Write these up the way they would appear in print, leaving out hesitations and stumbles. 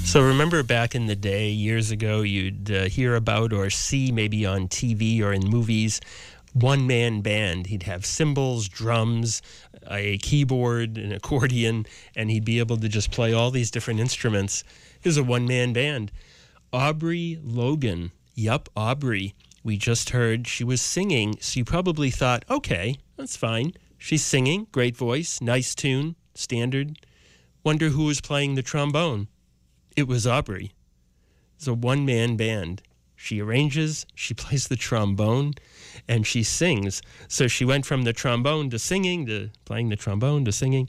So remember back in the day, years ago, you'd hear about or see maybe on TV or in movies, one-man band. He'd have cymbals, drums, a keyboard, an accordion, and he'd be able to just play all these different instruments. It was a one-man band. Aubrey Logan. Yup, Aubrey. We just heard she was singing, so you probably thought, okay, that's fine. She's singing, great voice, nice tune, standard. Wonder who was playing the trombone. It was Aubrey. It's a one-man band. She arranges, she plays the trombone, and she sings. So she went from the trombone to singing, to playing the trombone to singing.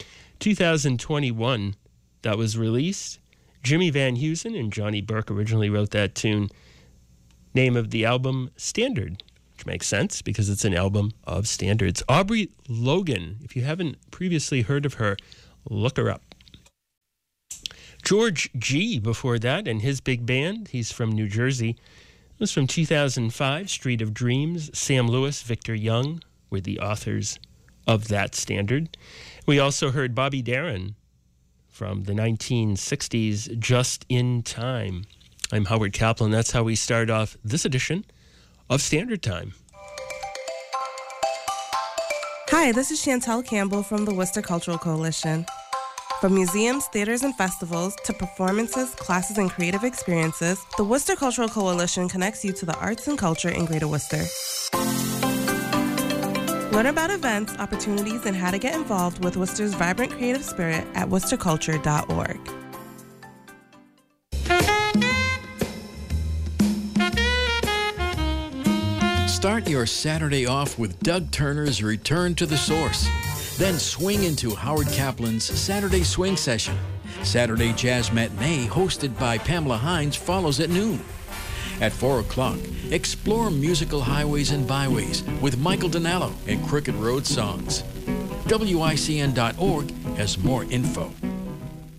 2021, that was released. Jimmy Van Heusen and Johnny Burke originally wrote that tune. Name of the album, Standard, which makes sense because it's an album of standards. Aubrey Logan, if you haven't previously heard of her, look her up. George G. before that and his big band. He's from New Jersey. It was from 2005, Street of Dreams. Sam Lewis, Victor Young were the authors of that standard. We also heard Bobby Darin from the 1960s, Just in Time. I'm Howard Kaplan. That's how we start off this edition of Standard Time. Hi, this is Chantel Campbell from the Worcester Cultural Coalition. From museums, theaters, and festivals to performances, classes, and creative experiences, the Worcester Cultural Coalition connects you to the arts and culture in Greater Worcester. Learn about events, opportunities, and how to get involved with Worcester's vibrant creative spirit at worcesterculture.org. Start your Saturday off with Doug Turner's Return to the Source. Then swing into Howard Kaplan's Saturday Swing Session. Saturday Jazz Matinee, hosted by Pamela Hines, follows at noon. At 4 o'clock, explore musical highways and byways with Michael Donallo and Crooked Road Songs. WICN.org has more info.